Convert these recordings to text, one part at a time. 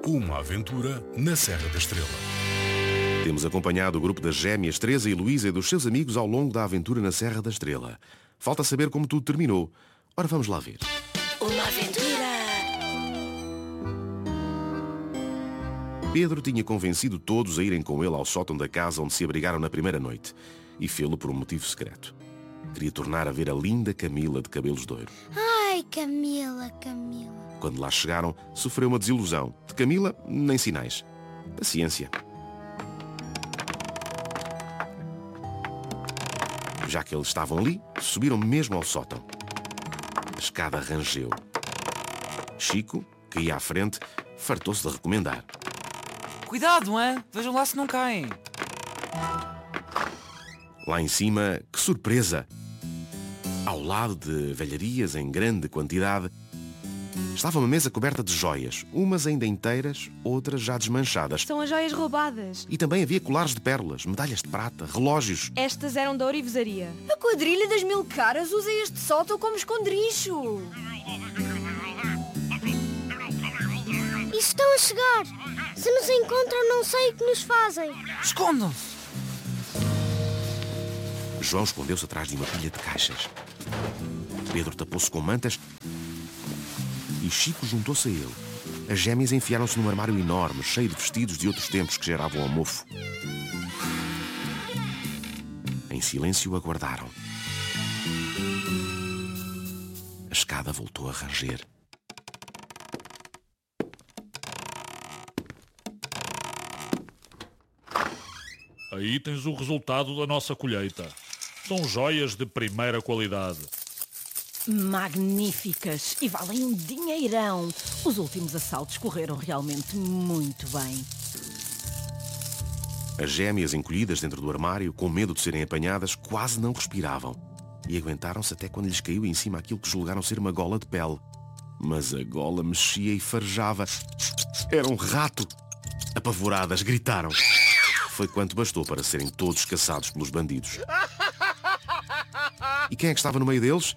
Uma aventura na Serra da Estrela. Temos acompanhado o grupo das gêmeas Teresa e Luísa e dos seus amigos ao longo da aventura na Serra da Estrela. Falta saber como tudo terminou. Ora, vamos lá ver. Uma aventura! Pedro tinha convencido todos a irem com ele ao sótão da casa onde se abrigaram na primeira noite. E fê-lo por um motivo secreto. Queria tornar a ver a linda Camila de cabelos de ouro. Ai, Camila. Quando lá chegaram, sofreu uma desilusão. De Camila, nem sinais. Paciência. Já que eles estavam ali, subiram mesmo ao sótão. A escada rangeu. Chico, que ia à frente, fartou-se de recomendar. Cuidado, hein? Vejam lá se não caem. Lá em cima, que surpresa! Ao lado de velharias em grande quantidade, estava uma mesa coberta de joias, umas ainda inteiras, outras já desmanchadas. São as joias roubadas. E também havia colares de pérolas, medalhas de prata, relógios. Estas eram da ourivesaria. A quadrilha das 1000 caras usa este sótão como esconderijo. E estão a chegar. Se nos encontram, não sei o que nos fazem. Escondam-se! João escondeu-se atrás de uma pilha de caixas. Pedro tapou-se com mantas e Chico juntou-se a ele. As gêmeas enfiaram-se num armário enorme, cheio de vestidos de outros tempos que geravam a mofo. Em silêncio aguardaram. A escada voltou a ranger. Aí tens o resultado da nossa colheita. São joias de primeira qualidade. Magníficas e valem um dinheirão. Os últimos assaltos correram realmente muito bem. As gêmeas, encolhidas dentro do armário, com medo de serem apanhadas, quase não respiravam. E aguentaram-se até quando lhes caiu em cima aquilo que julgaram ser uma gola de pele. Mas a gola mexia e farejava. Era um rato! Apavoradas, gritaram. Foi quanto bastou para serem todos caçados pelos bandidos. E quem é que estava no meio deles?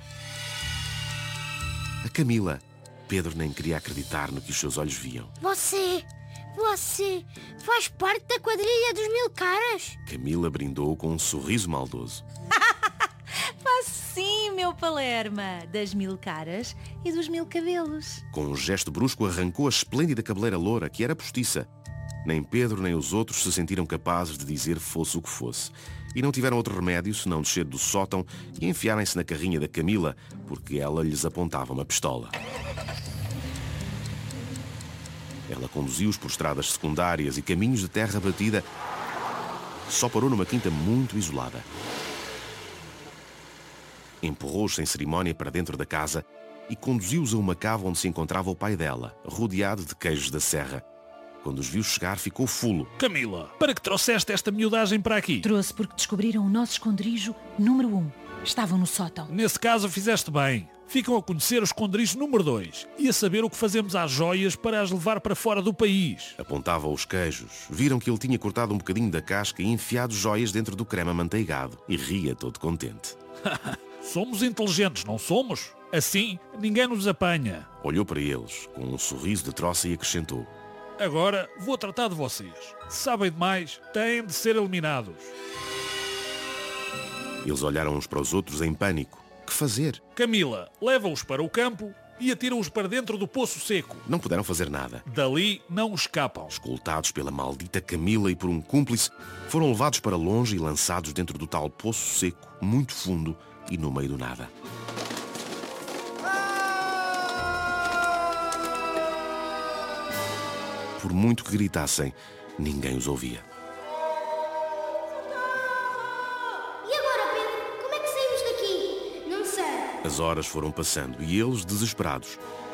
A Camila. Pedro nem queria acreditar no que os seus olhos viam. Você faz parte da quadrilha dos 1000 caras? Camila brindou com um sorriso maldoso. Faço sim, meu Palerma, das 1000 caras e dos 1000 cabelos. Com um gesto brusco arrancou a esplêndida cabeleira loura, que era postiça. Nem Pedro nem os outros se sentiram capazes de dizer fosse o que fosse. E não tiveram outro remédio senão descer do sótão e enfiarem-se na carrinha da Camila, porque ela lhes apontava uma pistola. Ela conduziu-os por estradas secundárias e caminhos de terra batida. Só parou numa quinta muito isolada. Empurrou-os sem cerimónia para dentro da casa e conduziu-os a uma cava onde se encontrava o pai dela, rodeado de queijos da serra. Quando os viu chegar, ficou fulo. Camila, para que trouxeste esta miudagem para aqui? Trouxe porque descobriram o nosso esconderijo número 1. Estavam no sótão. Nesse caso fizeste bem. Ficam a conhecer o esconderijo número 2 e a saber o que fazemos às joias para as levar para fora do país. Apontava os queijos. Viram que ele tinha cortado um bocadinho da casca e enfiado joias dentro do creme amanteigado. E ria todo contente. Somos inteligentes, não somos? Assim, ninguém nos apanha. Olhou para eles, com um sorriso de troça e acrescentou. Agora vou tratar de vocês. Se sabem demais, têm de ser eliminados. Eles olharam uns para os outros em pânico. Que fazer? Camila, leva-os para o campo e atira-os para dentro do poço seco. Não puderam fazer nada. Dali não escapam. Escoltados pela maldita Camila e por um cúmplice, foram levados para longe e lançados dentro do tal poço seco, muito fundo e no meio do nada. Por muito que gritassem, ninguém os ouvia. E agora, Pedro? Como é que saímos daqui? Não sei. As horas foram passando e eles, desesperados.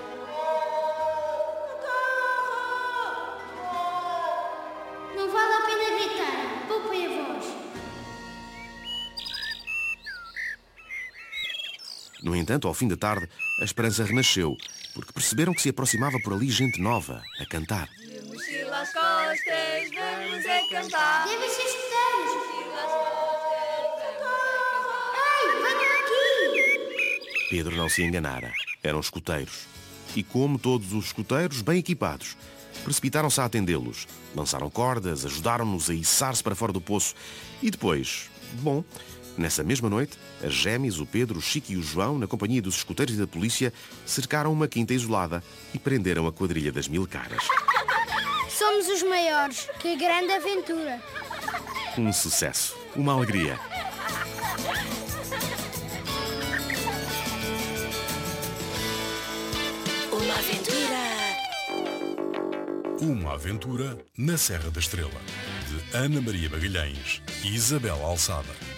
Não vale a pena gritar. Poupem a voz. No entanto, ao fim da tarde, a esperança renasceu, porque perceberam que se aproximava por ali gente nova, a cantar. Mochila às costas, vamos a cantar. Devem ser escuteiros. Ei, venham aqui! Pedro não se enganara. Eram escuteiros. E como todos os escuteiros, bem equipados, precipitaram-se a atendê-los. Lançaram cordas, ajudaram-nos a içar-se para fora do poço. E depois, bom, nessa mesma noite, as gêmeas, o Pedro, o Chico e o João, na companhia dos escuteiros e da polícia, cercaram uma quinta isolada e prenderam a quadrilha das 1000 caras. Somos os maiores. Que grande aventura. Um sucesso, uma alegria. Uma aventura. Uma aventura na Serra da Estrela, de Ana Maria Magalhães e Isabel Alçada.